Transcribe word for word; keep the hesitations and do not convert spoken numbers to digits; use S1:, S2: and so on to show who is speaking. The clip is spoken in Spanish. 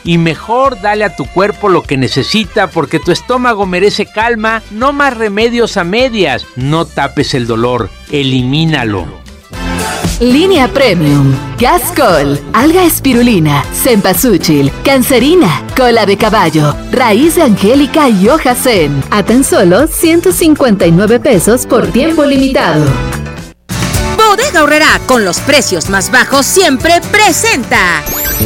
S1: Y mejor dale a tu cuerpo lo que necesita, porque tu estómago merece calma, no más remedios a medias. No tapes el dolor, elimínalo.
S2: Línea Premium, Gascol, Alga Espirulina, Cempasúchil, Cancerina, Cola de Caballo, Raíz de Angélica y Hoja Zen. A tan solo ciento cincuenta y nueve pesos por tiempo limitado.
S3: Bodega Aurrerá, con los precios más bajos siempre, presenta